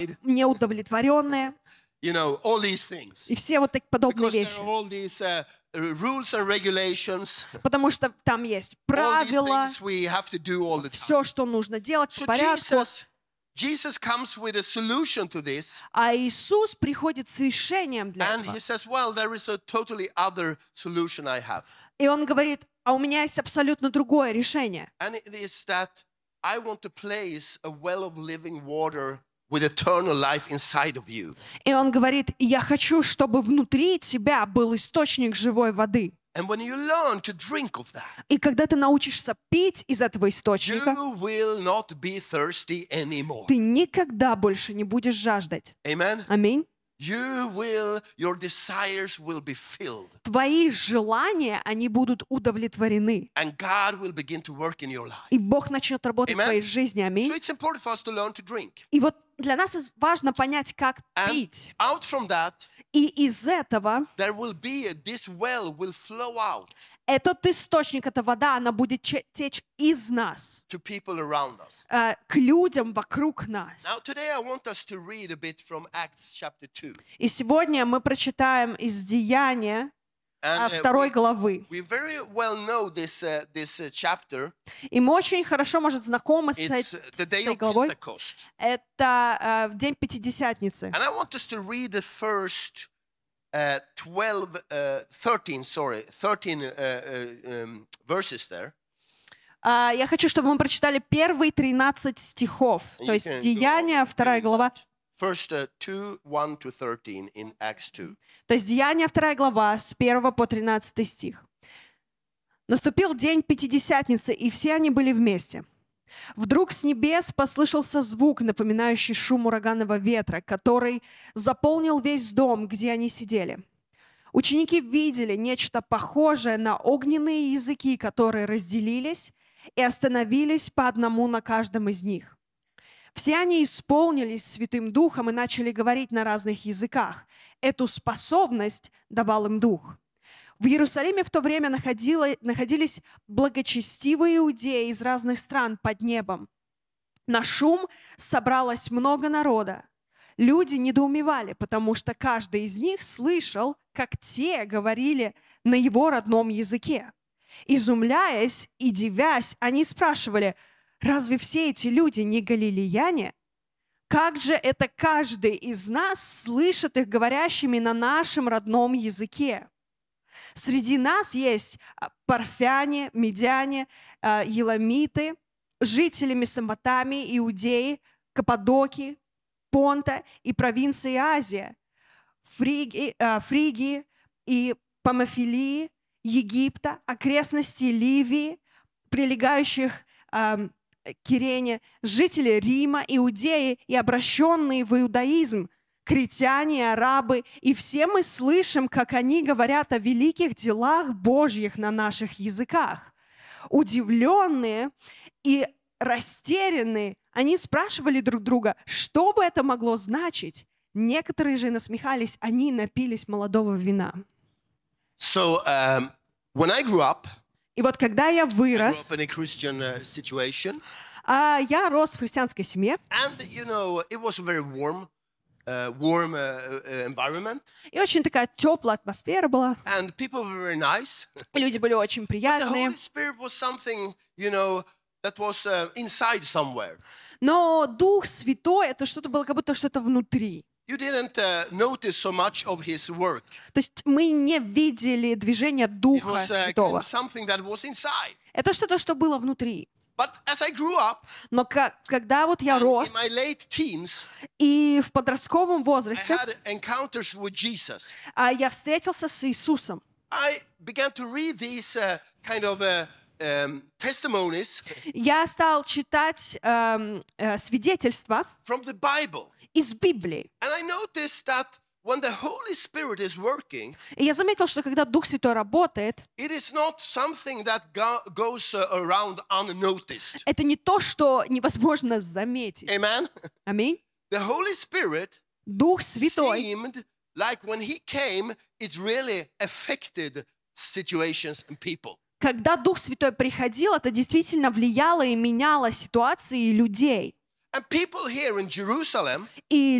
неудовлетворенные. All these things. И все вот такие подобные Because there вещи. are all these rules and regulations, Потому что там есть all these правила, things we have to do all the time. все, что нужно делать по So порядку. Jesus comes with a solution to this, А Иисус приходит с решением для and этого. he says, well, there is a totally other solution I have. И Он говорит, а у меня есть абсолютно другое решение. And it is that I want to place a well of living water with eternal life inside of you. И Он говорит, я хочу, чтобы внутри тебя был источник живой воды. And when you learn to drink of that, И когда ты научишься пить из этого источника, you will not be thirsty anymore. ты никогда больше не будешь жаждать. Amen? Аминь. Your desires will be filled. Твои желания, они будут удовлетворены. And God will begin to work in your life. И Бог начнет работать в Amen. твоей жизни. So Аминь. it's important for us to learn to drink. И вот для нас важно понять, как And пить. out from that, И из этого there will be this well will flow out этот источник, эта вода, она будет течь из нас, to people around us. к людям вокруг нас. Now today I want us to read a bit from Acts chapter 2. И сегодня мы прочитаем из Деяния And 2 главы. we very well know this chapter. И мы очень хорошо, может, знакомы с It's the day этой of главой. Pentecost. Это день Пятидесятницы. And I want us to read the first 13 verses there. Я хочу, чтобы мы прочитали первые 13 стихов. And То you есть can go Деяния, on 2 doing глава. that. First 2, 1 to 13 in Acts 2. То есть Деяния, 2 глава, с 1 по 13 стих. «Наступил день Пятидесятницы, и все они были вместе. Вдруг с небес послышался звук, напоминающий шум ураганного ветра, который заполнил весь дом, где они сидели. Ученики видели нечто похожее на огненные языки, которые разделились и остановились по одному на каждом из них. Все они исполнились Святым Духом и начали говорить на разных языках. Эту способность давал им Дух. В Иерусалиме в то время находились благочестивые иудеи из разных стран под небом. На шум собралось много народа. Люди недоумевали, потому что каждый из них слышал, как те говорили на его родном языке. Изумляясь и дивясь, они спрашивали: «Разве все эти люди не галилеяне? Как же это каждый из нас слышит их говорящими на нашем родном языке? Среди нас есть парфяне, медяне, еламиты, жители Месопотамии, Иудеи, Каппадокии, Понта и провинции Азия, Фригии и Памфилии, Египта, окрестности Ливии, прилегающих к Кирене, жители Рима, иудеи и обращенные в иудаизм, критяне, арабы, и все мы слышим, как они говорят о великих делах Божьих на наших языках. Удивленные и растерянные, они спрашивали друг друга, что бы это могло значить. Некоторые же насмехались, они напились молодого вина». So when I grew up, И вот когда я I grew вырос, up in a Christian situation, я рос в христианской семье, and it was a very warm environment, и очень такая теплая атмосфера была, and people were very nice. и люди были очень The приятные. Holy Spirit was something, that was inside somewhere. Но Дух Святой, это что-то было, как будто что-то внутри. You didn't notice so much of His work. То есть мы не видели движения It Духа was Святого. something that was inside. Это что-то, что было внутри. But as I grew up, Но когда вот я and in рос, my late teens, и в подростковом I возрасте had encounters with Jesus. я встретился с Иисусом. I began to read these kind of testimonies Я стал читать свидетельства from the Bible. из Библии. And I noticed that when the Holy Spirit is working, И я заметил, что когда Дух Святой работает, it is not something that goes around unnoticed. это не то, что невозможно заметить. Amen? Аминь. The Holy Spirit Дух Святой, seemed like when He came, it really affected situations and people. когда Дух Святой приходил, это действительно влияло и меняло ситуации и людей. And people here in Jerusalem, И